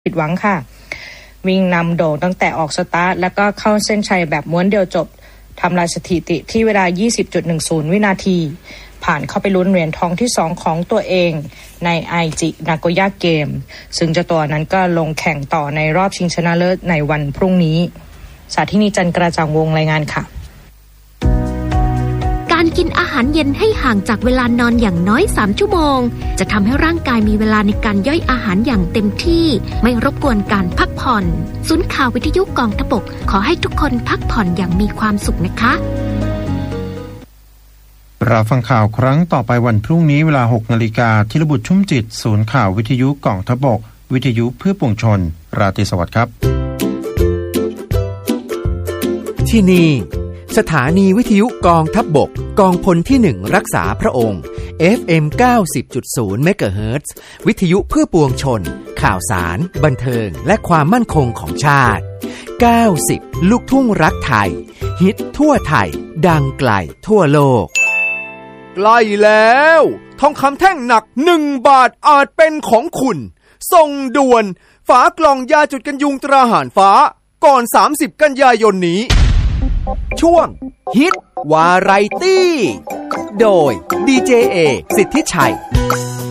ผิดหวังค่ะวิ่งนำโด่งตั้งแต่ออกสตาร์ทแล้วก็เข้าเส้นชัยแบบม้วนเดียวจบทำลายสถิติที่เวลา 20.10 วินาทีผ่านเข้าไปลุ้นเหรียญทองที่2ของตัวเองในไอจินาโกย่าเกมซึ่งเจ้าตัวนั้นก็ลงแข่งต่อในรอบชิงชนะเลิศในวันพรุ่งนี้สาธินีจันทร์กระจ่างวงรายงานค่ะการกินอาหารเย็นให้ห่างจากเวลานอนอย่างน้อย3ชั่วโมงจะทำให้ร่างกายมีเวลาในการย่อยอาหารอย่างเต็มที่ไม่รบกวนการพักผ่อนศูนย์ข่าววิทยุกองทพบกขอให้ทุกคนพักผ่อนอย่างมีความสุขนะคะรับฟังข่าวครั้งต่อไปวันพรุ่งนี้เวลา 6 นาฬิกาธีรบุตรชุ่มจิตศูนย์ข่าววิทยุกองทพบกวิทยุเพื่อปวงชนราตรีสวัสดิ์ครับที่นี่สถานีวิทยุกองทัพบกกองพลที่1รักษาพระองค์ FM 90.0 เมกะเฮิรตซ์ วิทยุเพื่อปวงชนข่าวสารบันเทิงและความมั่นคงของชาติ90ลูกทุ่งรักไทยฮิตทั่วไทยดังไกลทั่วโลกใกล้แล้วทองคำแท่งหนัก1 บาทอาจเป็นของคุณส่งด่วนฝากล่องยาจุดกันยุงตราหารฟ้าก่อน30 กันยายนนี้ช่วงฮิตวาไรตี้โดยดีเจเอสิทธิชัย